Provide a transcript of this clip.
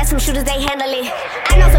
got some shooters, they handle it. I know some